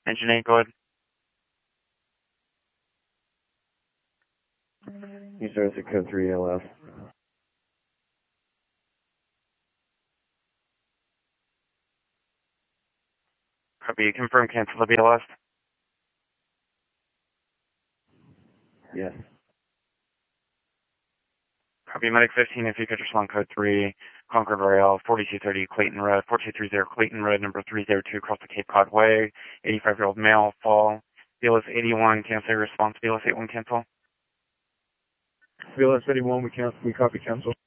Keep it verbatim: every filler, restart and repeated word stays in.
Engine eight, go ahead. You service at code three L F. Copy, confirm cancel the B L S. Yes. Copy, Medic fifteen, if you could respond code three, Concord Rail, forty-two thirty Clayton Road, forty-two thirty Clayton Road, number three oh two, across the Cape Cod Way, eighty-five-year-old male, fall. B L S eighty-one, cancel your response. B L S eighty-one, cancel. B L S eighty-one, we cancel, we copy cancel.